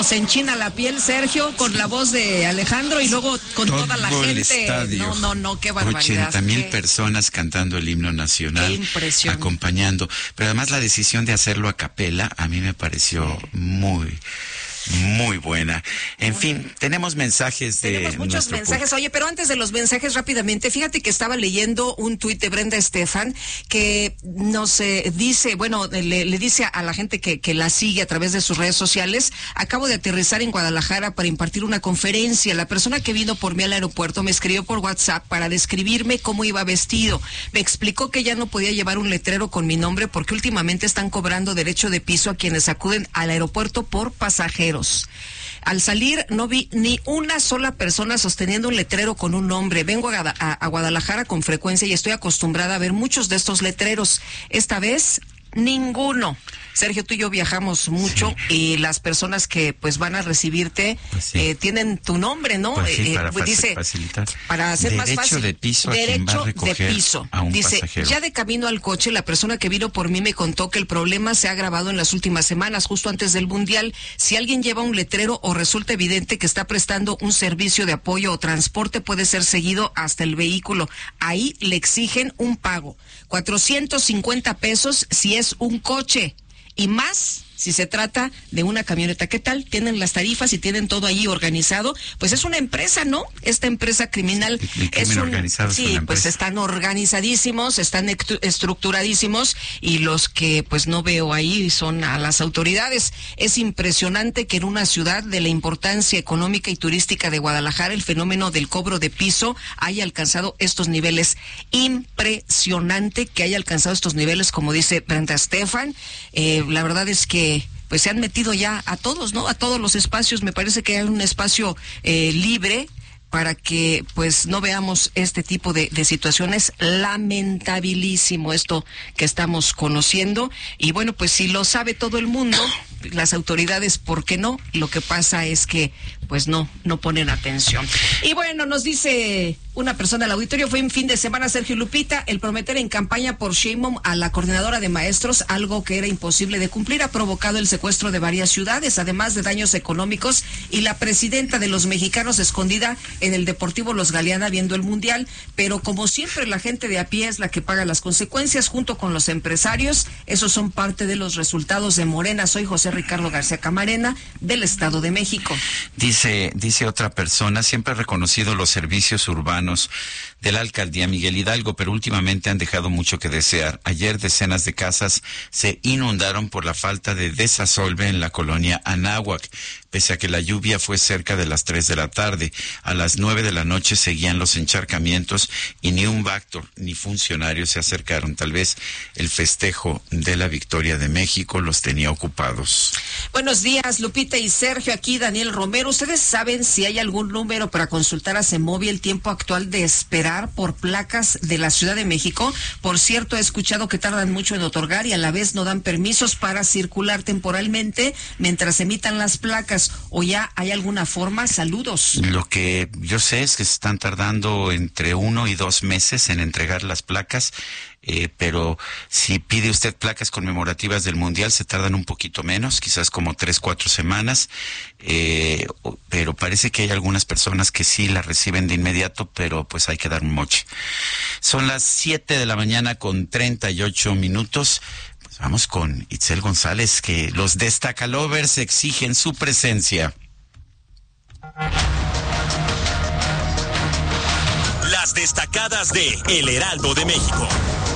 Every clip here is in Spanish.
se enchina la piel, Sergio, con la voz de Alejandro y luego con todo toda la el gente. estadio. No, qué barbaridad. 80,000 personas cantando el himno nacional. Qué impresión. Acompañando. Pero además la decisión de hacerlo a capela a mí me pareció muy buena. En fin, tenemos mensajes de Tenemos muchos mensajes. Oye, pero antes de los mensajes, rápidamente, fíjate que estaba leyendo un tuit de Brenda Estefan que nos dice, bueno, le dice a la gente que la sigue a través de sus redes sociales: acabo de aterrizar en Guadalajara para impartir una conferencia. La persona que vino por mí al aeropuerto me escribió por WhatsApp para describirme cómo iba vestido. Me explicó que ya no podía llevar un letrero con mi nombre porque últimamente están cobrando derecho de piso a quienes acuden al aeropuerto por pasajeros. Al salir no vi ni una sola persona sosteniendo un letrero con un nombre. Vengo a Guadalajara con frecuencia y estoy acostumbrada a ver muchos de estos letreros. Esta vez, ninguno. Sergio, tú y yo viajamos mucho, sí, y las personas que pues van a recibirte pues sí, tienen tu nombre, ¿no? Pues sí, para dice, facilitar. Para hacer derecho más fácil. De piso derecho a quien va a de piso. A un dice, pasajero. Ya de camino al coche, la persona que vino por mí me contó que el problema se ha agravado en las últimas semanas, justo antes del Mundial. Si alguien lleva un letrero o resulta evidente que está prestando un servicio de apoyo o transporte, puede ser seguido hasta el vehículo. Ahí le exigen un pago. 450 pesos si es un coche. Y más si se trata de una camioneta. ¿Qué tal? Tienen las tarifas y tienen todo ahí organizado. Pues es una empresa, ¿no? Esta empresa criminal es organizado. Sí, pues están organizadísimos, están estructuradísimos, y los que pues no veo ahí son a las autoridades. Es impresionante que en una ciudad de la importancia económica y turística de Guadalajara el fenómeno del cobro de piso haya alcanzado estos niveles. Impresionante que haya alcanzado estos niveles, como dice Brenda Estefan. La verdad es que pues se han metido ya a todos, ¿no? A todos los espacios. Me parece que hay un espacio libre para que pues no veamos este tipo de situaciones. Lamentabilísimo esto que estamos conociendo. Y bueno, pues si lo sabe todo el mundo, las autoridades, ¿por qué no? Lo que pasa es que pues no ponen atención. Y bueno, nos dice una persona del auditorio: fue en fin de semana, Sergio Lupita, el prometer en campaña por Sheinbaum a la coordinadora de maestros algo que era imposible de cumplir ha provocado el secuestro de varias ciudades, además de daños económicos, y la presidenta de los mexicanos escondida en el Deportivo Los Galeana viendo el Mundial. Pero como siempre, la gente de a pie es la que paga las consecuencias junto con los empresarios. Esos son parte de los resultados de Morena. Soy José Ricardo García Camarena, del Estado de México. Dice otra persona: siempre he reconocido los servicios urbanos de la alcaldía Miguel Hidalgo, pero últimamente han dejado mucho que desear. Ayer decenas de casas se inundaron por la falta de desasolve en la colonia Anáhuac, pese a que la lluvia fue cerca de las 3 de la tarde. A las 9 de la noche seguían los encharcamientos y ni un Vactor ni funcionarios se acercaron. Tal vez el festejo de la victoria de México los tenía ocupados. Buenos días, Lupita y Sergio. Aquí Daniel Romero. ¿Ustedes saben si hay algún número para consultar a CEMOVI el tiempo actual de esperar por placas de la Ciudad de México? Por cierto, he escuchado que tardan mucho en otorgar y a la vez no dan permisos para circular temporalmente mientras emitan las placas. ¿O ya hay alguna forma? Saludos. Lo que yo sé es que se están tardando entre 1 y 2 meses en entregar las placas. Pero si pide usted placas conmemorativas del Mundial, se tardan un poquito menos, quizás como 3-4 semanas, pero parece que hay algunas personas que sí las reciben de inmediato, pero pues hay que dar un moche. Son las 7 de la mañana con 38 minutos. Pues vamos con Itzel González, que los Destacalovers exigen su presencia. Las destacadas de El Heraldo de México.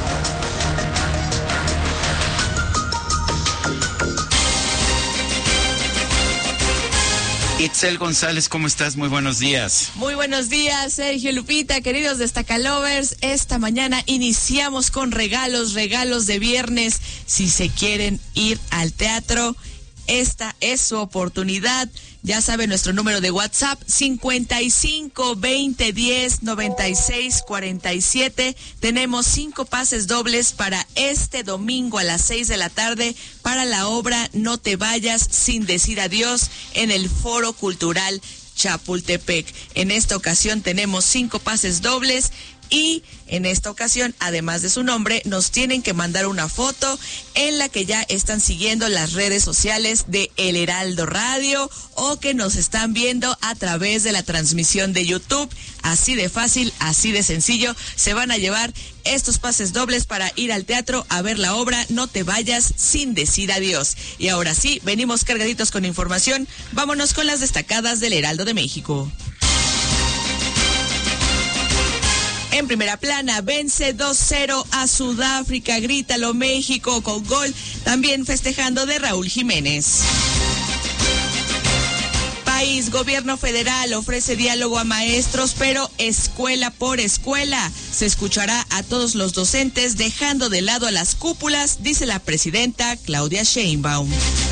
Itzel González, ¿cómo estás? Muy buenos días. Muy buenos días, Sergio, Lupita, queridos Destacalovers. Esta mañana iniciamos con regalos de viernes. Si se quieren ir al teatro, esta es su oportunidad. Ya saben, nuestro número de WhatsApp, 55 20 10 96 47. Tenemos 5 pases dobles para este domingo a las 6 de la tarde para la obra No te vayas sin decir adiós en el Foro Cultural Chapultepec. En esta ocasión tenemos 5 pases dobles y en esta ocasión, además de su nombre, nos tienen que mandar una foto en la que ya están siguiendo las redes sociales de El Heraldo Radio o que nos están viendo a través de la transmisión de YouTube. Así de fácil, así de sencillo, se van a llevar estos pases dobles para ir al teatro a ver la obra No te vayas sin decir adiós. Y ahora sí, venimos cargaditos con información. Vámonos con las destacadas del Heraldo de México. En primera plana, vence 2-0 a Sudáfrica, grítalo México, con gol también festejando de Raúl Jiménez. País, gobierno federal ofrece diálogo a maestros, pero escuela por escuela. Se escuchará a todos los docentes dejando de lado a las cúpulas, dice la presidenta Claudia Sheinbaum.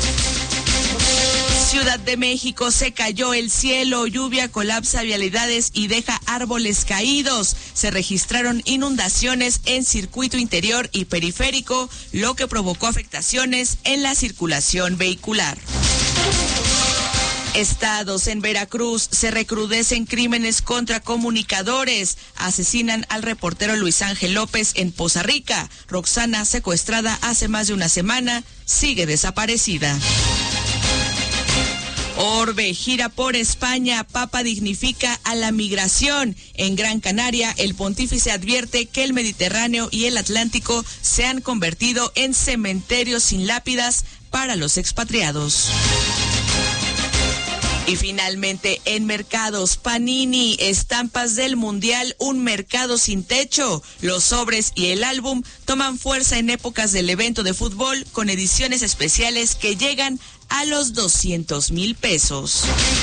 Ciudad de México, se cayó el cielo, lluvia colapsa vialidades y deja árboles caídos. Se registraron inundaciones en circuito interior y periférico, lo que provocó afectaciones en la circulación vehicular. Estados, en Veracruz se recrudecen crímenes contra comunicadores. Asesinan al reportero Luis Ángel López en Poza Rica. Roxana, secuestrada hace más de una semana, sigue desaparecida. Orbe, gira por España, Papa dignifica a la migración. En Gran Canaria, el pontífice advierte que el Mediterráneo y el Atlántico se han convertido en cementerios sin lápidas para los expatriados. Y finalmente, en mercados, Panini, estampas del Mundial, un mercado sin techo. Los sobres y el álbum toman fuerza en épocas del evento de fútbol con ediciones especiales que llegan a los 200,000 pesos.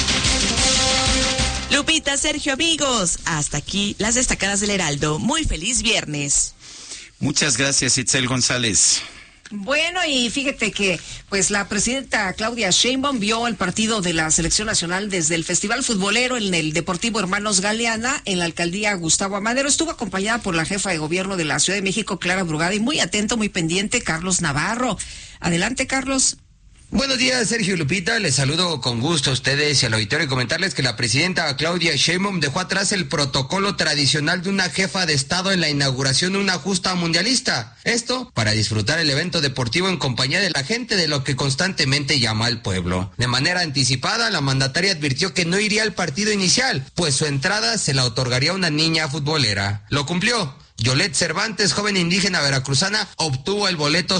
Lupita, Sergio, amigos, hasta aquí las destacadas del Heraldo. Muy feliz viernes. Muchas gracias, Itzel González. Bueno, y fíjate que pues la presidenta Claudia Sheinbaum vio el partido de la Selección Nacional desde el Festival Futbolero en el Deportivo Hermanos Galeana en la alcaldía Gustavo Amadero. Estuvo acompañada por la jefa de gobierno de la Ciudad de México, Clara Brugada, y muy atento, muy pendiente, Carlos Navarro. Adelante, Carlos. Buenos días, Sergio y Lupita. Les saludo con gusto a ustedes y al auditorio y comentarles que la presidenta Claudia Sheinbaum dejó atrás el protocolo tradicional de una jefa de Estado en la inauguración de una justa mundialista. Esto para disfrutar el evento deportivo en compañía de la gente, de lo que constantemente llama al pueblo. De manera anticipada, la mandataria advirtió que no iría al partido inicial, pues su entrada se la otorgaría a una niña futbolera. Lo cumplió. Yolet Cervantes, joven indígena veracruzana, obtuvo el boleto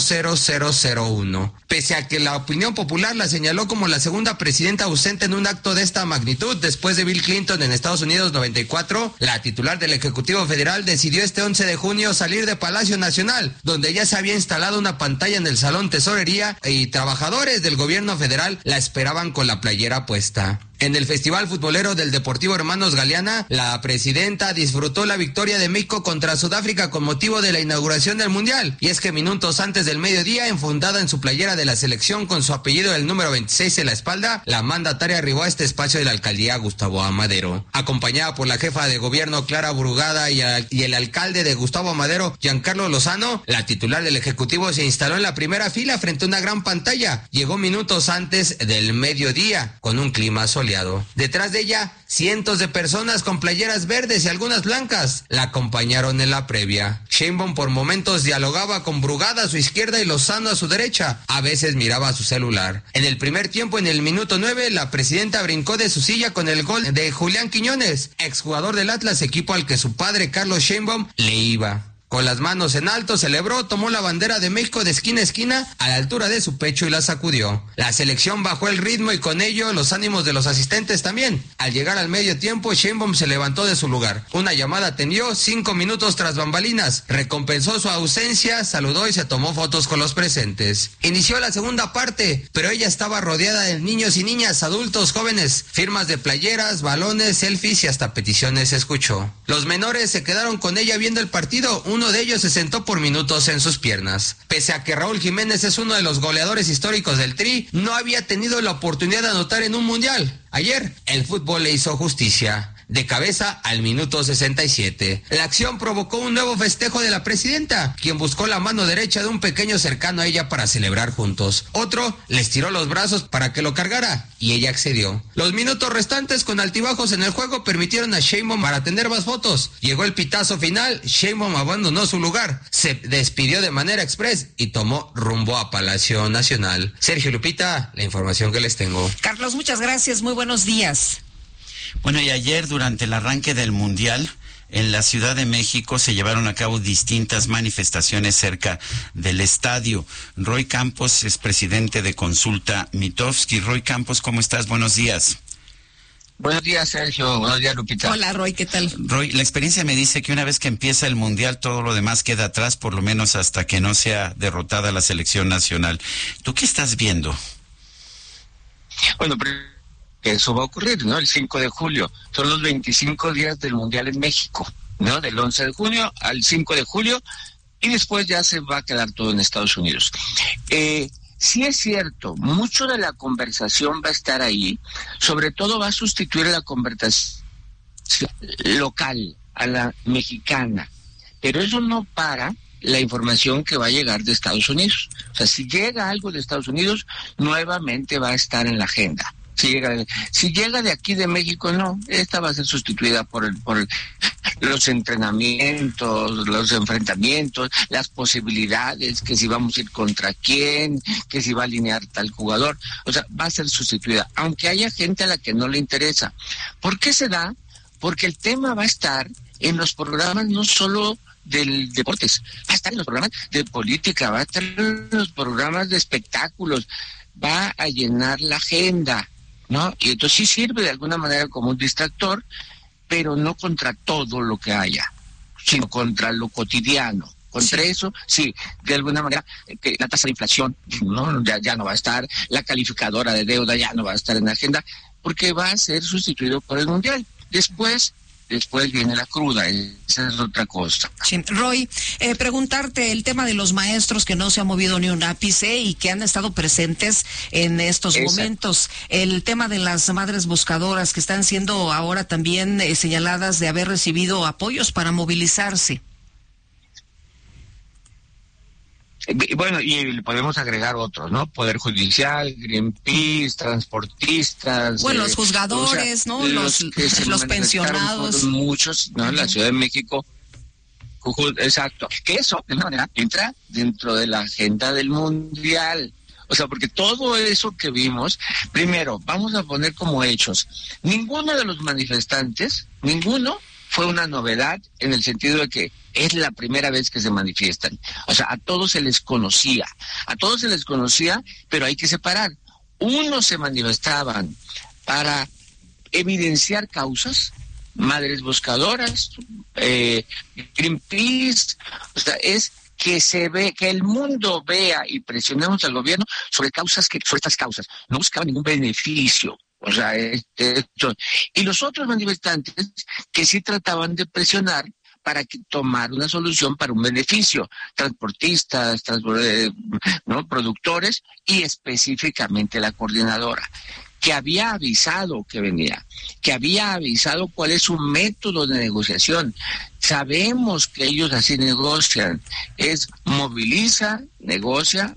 00001. Pese a que la opinión popular la señaló como la segunda presidenta ausente en un acto de esta magnitud después de Bill Clinton en Estados Unidos 94, la titular del Ejecutivo Federal decidió este 11 de junio salir de Palacio Nacional, donde ya se había instalado una pantalla en el Salón Tesorería y trabajadores del gobierno federal la esperaban con la playera puesta. En el Festival Futbolero del Deportivo Hermanos Galeana, la presidenta disfrutó la victoria de México contra Sudáfrica con motivo de la inauguración del Mundial. Y es que minutos antes del mediodía, enfundada en su playera de la selección con su apellido del número 26 en la espalda, la mandataria arribó a este espacio de la alcaldía Gustavo Amadero. Acompañada por la jefa de gobierno Clara Brugada y el alcalde de Gustavo Amadero, Giancarlo Lozano, la titular del Ejecutivo se instaló en la primera fila frente a una gran pantalla. Llegó minutos antes del mediodía, con un clima soleado. Detrás de ella, cientos de personas con playeras verdes y algunas blancas la acompañaron en la previa. Sheinbaum por momentos dialogaba con Brugada a su izquierda y Lozano a su derecha. A veces miraba a su celular. En el primer tiempo, en el minuto 9, la presidenta brincó de su silla con el gol de Julián Quiñones, exjugador del Atlas, equipo al que su padre Carlos Sheinbaum le iba. Con las manos en alto celebró, tomó la bandera de México de esquina a esquina a la altura de su pecho y la sacudió. La selección bajó el ritmo y con ello los ánimos de los asistentes también. Al llegar al medio tiempo, Sheinbaum se levantó de su lugar. Una llamada atendió 5 minutos tras bambalinas. Recompensó su ausencia, saludó y se tomó fotos con los presentes. Inició la segunda parte, pero ella estaba rodeada de niños y niñas, adultos, jóvenes. Firmas de playeras, balones, selfies y hasta peticiones se escuchó. Los menores se quedaron con ella viendo el partido. Uno de ellos se sentó por minutos en sus piernas. Pese a que Raúl Jiménez es uno de los goleadores históricos del Tri, no había tenido la oportunidad de anotar en un mundial. Ayer, el fútbol le hizo justicia. de cabeza al minuto 67. La acción provocó un nuevo festejo de la presidenta, quien buscó la mano derecha de un pequeño cercano a ella para celebrar juntos. Otro les tiró los brazos para que lo cargara y ella accedió. Los minutos restantes con altibajos en el juego permitieron a Sheinbaum para tener más fotos. Llegó el pitazo final, Sheinbaum abandonó su lugar, se despidió de manera express y tomó rumbo a Palacio Nacional. Sergio, Lupita, la información que les tengo. Carlos, muchas gracias, muy buenos días. Bueno, y ayer durante el arranque del Mundial, en la Ciudad de México se llevaron a cabo distintas manifestaciones cerca del estadio. Roy Campos es presidente de Consulta Mitofsky. Roy Campos, ¿cómo estás? Buenos días. Buenos días, Sergio. Buenos días, Lupita. Hola, Roy, ¿qué tal? Roy, la experiencia me dice que una vez que empieza el Mundial, todo lo demás queda atrás, por lo menos hasta que no sea derrotada la selección nacional. ¿Tú qué estás viendo? Bueno, que eso va a ocurrir, ¿no? El 5 de julio. Son los 25 días del Mundial en México, ¿no? Del 11 de junio al 5 de julio, y después ya se va a quedar todo en Estados Unidos. Sí es cierto, mucho de la conversación va a estar ahí, sobre todo va a sustituir a la conversación local, a la mexicana, pero eso no para la información que va a llegar de Estados Unidos. O sea, si llega algo de Estados Unidos, nuevamente va a estar en la agenda. Si llega de aquí de México, no, esta va a ser sustituida por los entrenamientos, los enfrentamientos, las posibilidades, que si vamos a ir contra quién, que si va a alinear tal jugador, o sea, va a ser sustituida, aunque haya gente a la que no le interesa. ¿Por qué se da? Porque el tema va a estar en los programas no solo del deportes, va a estar en los programas de política, va a estar en los programas de espectáculos, va a llenar la agenda, ¿no? Y entonces sí sirve de alguna manera como un distractor, pero no contra todo lo que haya, sino contra lo cotidiano. Contra eso, sí, de alguna manera, que la tasa de inflación, ¿no? Ya no va a estar, la calificadora de deuda ya no va a estar en la agenda, porque va a ser sustituido por el Mundial. Después viene la cruda, esa es otra cosa. Sí. Roy, preguntarte el tema de los maestros que no se ha movido ni un ápice y que han estado presentes en estos momentos. El tema de las madres buscadoras que están siendo ahora también señaladas de haber recibido apoyos para movilizarse. Bueno, y podemos agregar otros, ¿no? Poder Judicial, Greenpeace, transportistas. Bueno, los juzgadores, ¿no? Los pensionados. Muchos, ¿no? En la Ciudad de México. Exacto. Que eso, de alguna manera, entra dentro de la agenda del Mundial. O sea, porque todo eso que vimos, primero, vamos a poner como hechos. Ninguno de los manifestantes, fue una novedad en el sentido de que es la primera vez que se manifiestan. O sea, a todos se les conocía, pero hay que separar. Unos se manifestaban para evidenciar causas, madres buscadoras, Greenpeace, o sea, es que que el mundo vea y presionemos al gobierno sobre estas causas. No buscaban ningún beneficio. O sea, y los otros manifestantes que sí trataban de presionar para tomar una solución para un beneficio, transportistas, ¿no? Productores y específicamente la coordinadora, que había avisado que venía, que había avisado cuál es su método de negociación. Sabemos que ellos así negocian, es moviliza, negocia,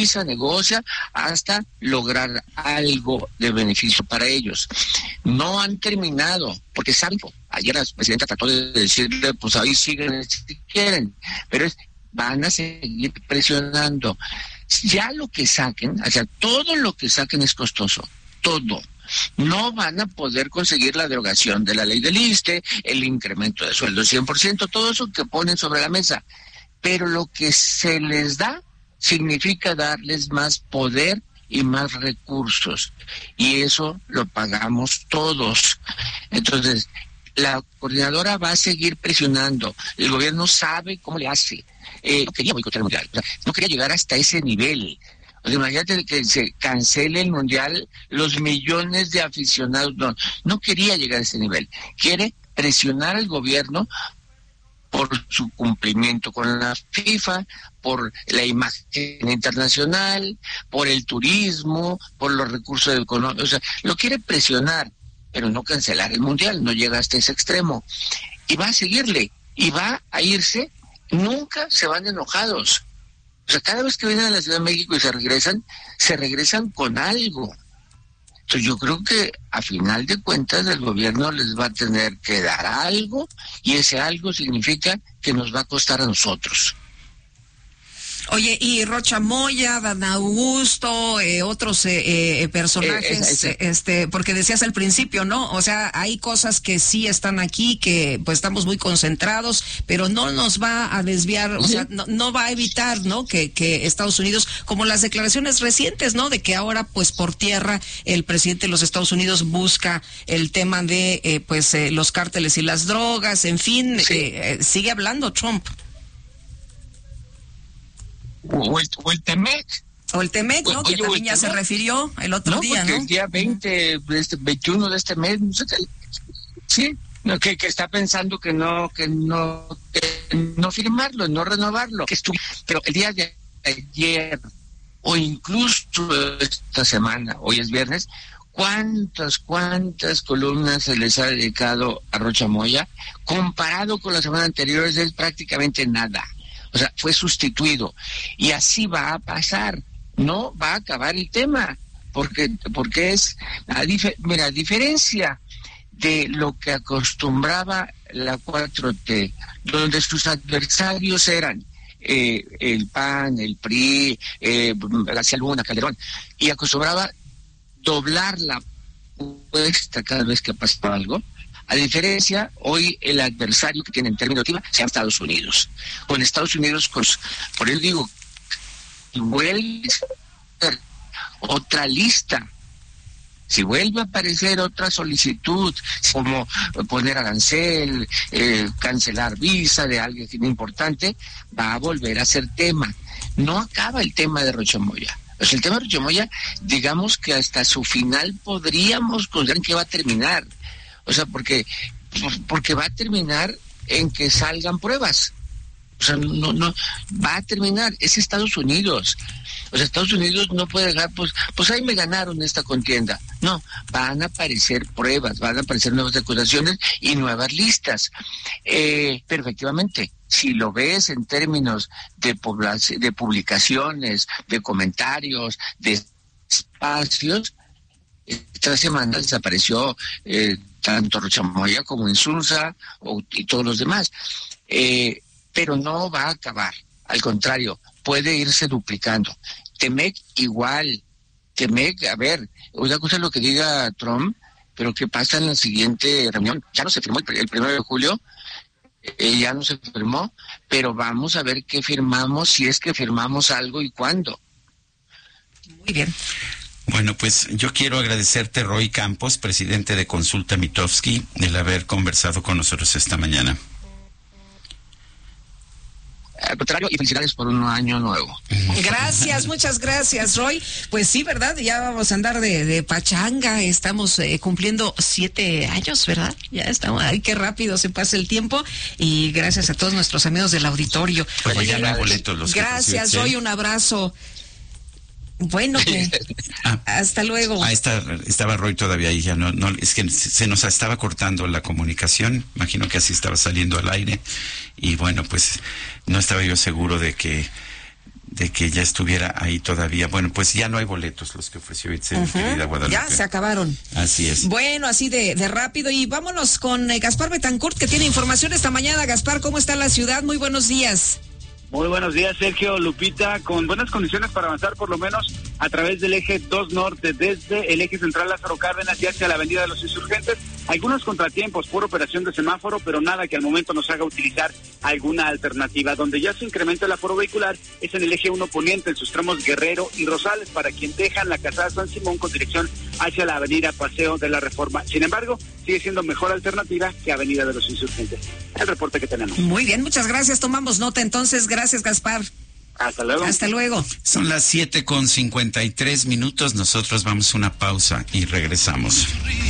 hasta lograr algo de beneficio para ellos. No han terminado, porque saben, ayer la presidenta trató de decirle, pues ahí siguen si quieren, pero van a seguir presionando. Ya lo que saquen, o sea, todo lo que saquen es costoso. Todo. No van a poder conseguir la derogación de la ley del ISSSTE, el incremento de sueldo 100%, todo eso que ponen sobre la mesa. Pero lo que se les da significa darles más poder y más recursos. Y eso lo pagamos todos. Entonces, la coordinadora va a seguir presionando. El gobierno sabe cómo le hace. No quería boicotear el Mundial. No quería llegar hasta ese nivel. O sea, imagínate que se cancele el Mundial, los millones de aficionados, no quería llegar a ese nivel. Quiere presionar al gobierno por su cumplimiento con la FIFA, por la imagen internacional, por el turismo, por los recursos económicos. O sea, lo quiere presionar, pero no cancelar el Mundial, no llega hasta ese extremo. Y va a seguirle, y va a irse, nunca se van enojados. O sea, cada vez que vienen a la Ciudad de México y se regresan con algo. Entonces yo creo que a final de cuentas el gobierno les va a tener que dar algo, y ese algo significa que nos va a costar a nosotros. Oye, y Rocha Moya, Dan Augusto, otros personajes, porque decías al principio, ¿no? O sea, hay cosas que sí están aquí, que pues estamos muy concentrados, pero no nos va a desviar, o sea, no va a evitar, ¿no? Que Estados Unidos, como las declaraciones recientes, ¿no? De que ahora, pues por tierra, el presidente de los Estados Unidos busca el tema de, los cárteles y las drogas, en fin, sigue hablando Trump. O el TEMEC. O el TEMEC, ¿no? Que también ya se refirió el otro día, ¿no? El día 21 de este mes, no sé qué. Sí, no, que está pensando que no firmarlo, no renovarlo. Pero el día de ayer, o incluso esta semana, hoy es viernes, ¿cuántas columnas se les ha dedicado a Rocha Moya? Comparado con la semana anterior, es prácticamente nada. O sea, fue sustituido. Y así va a pasar. No va a acabar el tema. Porque es... Mira, a diferencia de lo que acostumbraba la 4T, donde sus adversarios eran el PAN, el PRI, García Luna, Calderón, y acostumbraba doblar la apuesta cada vez que pasaba algo. A diferencia, hoy el adversario que tiene en términos de se llama Estados Unidos. Con Estados Unidos, por eso digo, vuelve a ser otra lista. Si vuelve a aparecer otra solicitud, como poner arancel, cancelar visa de alguien importante, va a volver a ser tema. No acaba el tema de Rocha Moya. O sea, el tema de Rocha Moya, digamos que hasta su final podríamos considerar que va a terminar. O sea, porque va a terminar en que salgan pruebas. O sea, no va a terminar. Es Estados Unidos. O sea, Estados Unidos no puede dejar, pues ahí me ganaron esta contienda. No, van a aparecer pruebas, van a aparecer nuevas acusaciones y nuevas listas. Pero efectivamente, si lo ves en términos de publicaciones, de comentarios, de espacios, esta semana desapareció tanto Rocha Moya como Insulza y todos los demás. Pero no va a acabar. Al contrario, puede irse duplicando. TEMEC igual. TEMEC, a ver, una cosa es lo que diga Trump, pero ¿qué pasa en la siguiente reunión? Ya no se firmó el 1 de julio, ya no se firmó, pero vamos a ver qué firmamos, si es que firmamos algo y cuándo. Muy bien. Bueno, pues yo quiero agradecerte, Roy Campos, presidente de Consulta Mitofsky, el haber conversado con nosotros esta mañana. Al contrario, y felicidades por un año nuevo. Gracias, muchas gracias, Roy. Pues sí, ¿verdad? Ya vamos a andar de pachanga, estamos cumpliendo 7 años, ¿verdad? Ya estamos, ay, qué rápido se pasa el tiempo, y gracias a todos nuestros amigos del auditorio. Oye, ya no hay boletos los gracias, Roy, un abrazo. Bueno, hasta luego. Estaba Roy todavía ahí, ya no, es que se nos estaba cortando la comunicación, imagino que así estaba saliendo al aire, y bueno, pues no estaba yo seguro de que ya estuviera ahí todavía. Bueno, pues ya no hay boletos los que ofreció Itzel, querida Guadalupe. Ya se acabaron. Así es. Bueno, así de rápido, y vámonos con Gaspar Betancourt, que tiene información esta mañana. Gaspar, ¿cómo está la ciudad? Muy buenos días. Muy buenos días, Sergio, Lupita, con buenas condiciones para avanzar por lo menos a través del eje 2 norte, desde el eje central Lázaro Cárdenas y hacia la avenida de los Insurgentes. Algunos contratiempos por operación de semáforo, pero nada que al momento nos haga utilizar alguna alternativa. Donde ya se incrementa el aforo vehicular es en el eje 1 poniente, en sus tramos Guerrero y Rosales, para quien dejan la Calzada San Simón con dirección hacia la avenida Paseo de la Reforma. Sin embargo, sigue siendo mejor alternativa que avenida de los Insurgentes. El reporte que tenemos. Muy bien, muchas gracias, tomamos nota entonces. Gracias, Gaspar. Hasta luego. Hasta luego. Son las 7:53. Nosotros vamos a una pausa y regresamos.